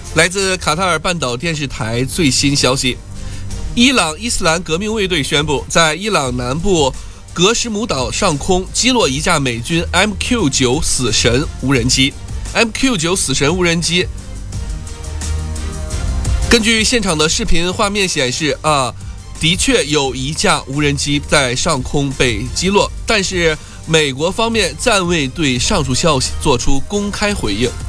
来自卡塔尔半岛电视台最新消息，伊朗伊斯兰革命卫队宣布，在伊朗南部格什姆岛上空击落一架美军 MQ-9 死神无人机。MQ-9 死神无人机，根据现场的视频画面显示，的确有一架无人机在上空被击落，但是美国方面暂未对上述消息做出公开回应。